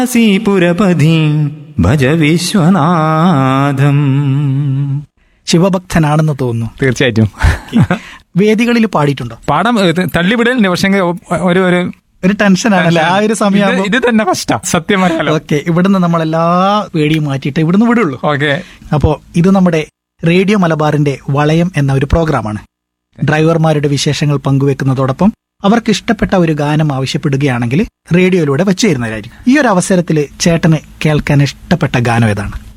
പുരപതിം ഭജ വിശ്വനാഥം. ശിവഭക്തനാണെന്ന് തോന്നുന്നു. തീർച്ചയായിട്ടും. വേദികളിൽ പാടിയിട്ടുണ്ടോ? പാടാൻ തള്ളിവിടലുണ്ട്, പക്ഷെ ഒരു ടെൻഷനാണല്ലേ ആ ഒരു സമയം? ഇത് തന്നെ ഫസ്റ്റാ, സത്യം പറയാലോ. ഓക്കെ, ഇവിടുന്ന് നമ്മളെല്ലാ പേടിയും മാറ്റിയിട്ട് ഇവിടുന്ന് വിടുള്ളൂ. ഓക്കെ. അപ്പോ ഇത് നമ്മുടെ റേഡിയോ മലബാറിന്റെ വളയം എന്ന ഒരു പ്രോഗ്രാമാണ്. ഡ്രൈവർമാരുടെ വിശേഷങ്ങൾ പങ്കുവെക്കുന്നതോടൊപ്പം അവർക്ക് ഇഷ്ടപ്പെട്ട ഒരു ഗാനം ആവശ്യപ്പെടുകയാണെങ്കിൽ റേഡിയോയിലൂടെ വെച്ചു തരുന്നതായിരിക്കും. ഈ ഒരു അവസരത്തിൽ ചേട്ടന് കേൾക്കാൻ ഇഷ്ടപ്പെട്ട ഗാനം ഏതാണ്?